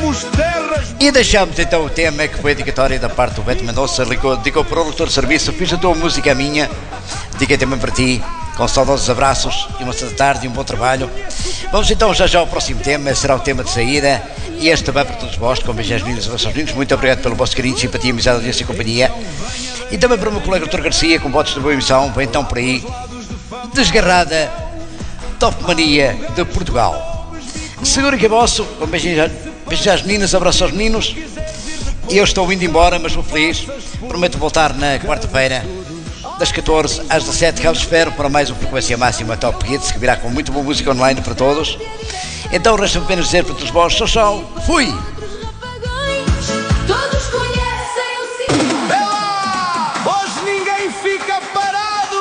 E deixamos então o tema que foi a dedicatória da parte do Beto Mendonça, dedicou para o doutor de serviço, fiz a tua música a minha, dediquei também para ti, com saudosos abraços e uma santa tarde e um bom trabalho. Vamos então já ao próximo tema, será o tema de saída, e este também para todos vós, com beijos às meninas e aos meninos. Muito obrigado pelo vosso carinho, simpatia, amizade, audiência e companhia. E também para o meu colega Dr. Garcia, com votos de boa emissão, vem então por aí, desgarrada, Top Mania de Portugal. Seguro que é vosso, com beijos às meninas, abraços aos meninos. E eu estou indo embora, mas vou feliz. Prometo voltar na quarta-feira, das 14 às 17, cá vos espero para mais uma frequência máxima Top Hits, que virá com muito boa música online para todos. Então resta-me apenas dizer para todos vós, tchau, fui!